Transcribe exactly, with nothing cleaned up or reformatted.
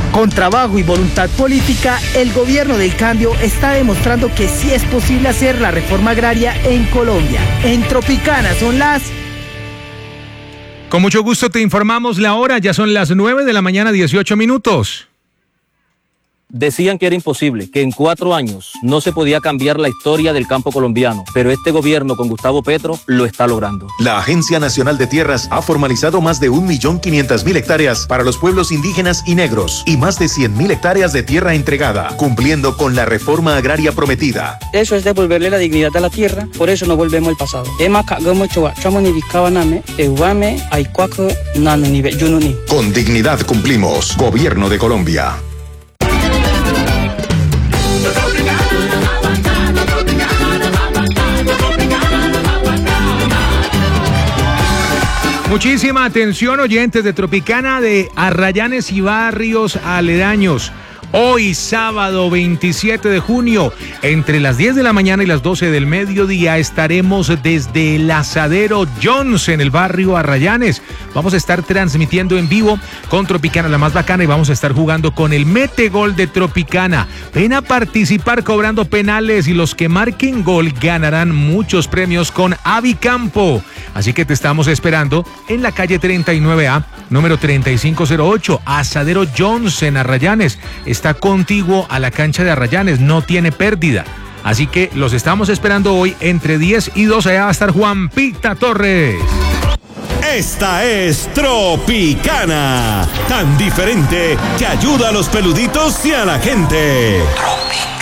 Con trabajo y voluntad política, el gobierno del cambio está demostrando que sí es posible hacer la reforma agraria en Colombia. En Tropicana son las... Con mucho gusto te informamos la hora, ya son las nueve de la mañana, dieciocho minutos. Decían que era imposible, que en cuatro años no se podía cambiar la historia del campo colombiano, pero este gobierno con Gustavo Petro lo está logrando. La Agencia Nacional de Tierras ha formalizado más de un millón quinientas mil hectáreas para los pueblos indígenas y negros y más de cien mil hectáreas de tierra entregada, cumpliendo con la reforma agraria prometida. Eso es devolverle la dignidad a la tierra, por eso no volvemos al pasado. Con dignidad cumplimos. Gobierno de Colombia. Muchísima atención, oyentes de Tropicana de Arrayanes y barrios aledaños. Hoy, sábado veintisiete de junio, entre las diez de la mañana y las doce del mediodía, estaremos desde el Asadero Jones en el barrio Arrayanes. Vamos a estar transmitiendo en vivo con Tropicana, la más bacana, y vamos a estar jugando con el Mete Gol de Tropicana. Ven a participar cobrando penales y los que marquen gol ganarán muchos premios con Avicampo. Así que te estamos esperando en la calle treinta y nueve A, número treinta y cinco cero ocho, Asadero Jones en Arrayanes. Está contiguo a la cancha de Arrayanes, no tiene pérdida. Así que los estamos esperando hoy entre diez y doce. Allá va a estar Juan Pita Torres. Esta es Tropicana, tan diferente que ayuda a los peluditos y a la gente. Tropicana.